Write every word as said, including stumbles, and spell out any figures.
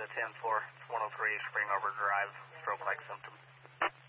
to ten four, one oh three Spring Arbor Drive, stroke-like symptom.